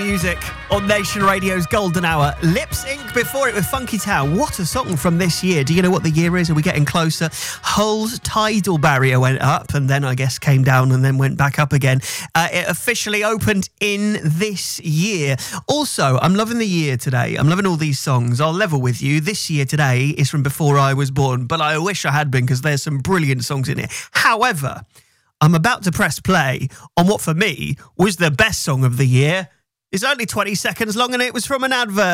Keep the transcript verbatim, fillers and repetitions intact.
music on Nation Radio's Golden Hour. Lip Sync before it with Funky Town. What a song from this year. Do you know what the year is? Are we getting closer? Hull's tidal barrier went up and then I guess came down and then went back up again. Uh, it officially opened in this year. Also, I'm loving the year today. I'm loving all these songs. I'll level with you. This year today is from before I was born, but I wish I had been because there's some brilliant songs in here. However, I'm about to press play on what for me was the best song of the year. It's only twenty seconds long and it was from an advert.